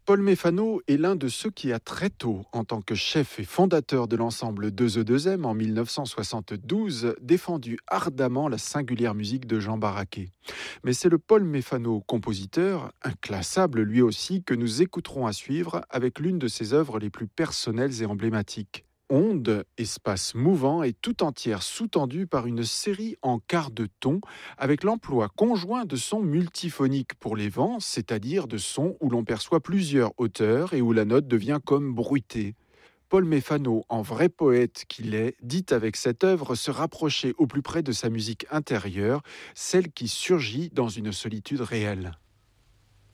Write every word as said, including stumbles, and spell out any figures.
Paul Méfano est l'un de ceux qui a très tôt, en tant que chef et fondateur de l'ensemble deux E deux M en mille neuf cent soixante-douze, défendu ardemment la singulière musique de Jean Barraquet. Mais c'est le Paul Méfano, compositeur, inclassable lui aussi, que nous écouterons à suivre avec l'une de ses œuvres les plus personnelles et emblématiques. Onde, espace mouvant et tout entière sous-tendue par une série en quart de ton, avec l'emploi conjoint de sons multiphoniques pour les vents, c'est-à-dire de sons où l'on perçoit plusieurs hauteurs et où la note devient comme bruitée. Paul Méfano, en vrai poète qu'il est, dit avec cette œuvre se rapprocher au plus près de sa musique intérieure, celle qui surgit dans une solitude réelle.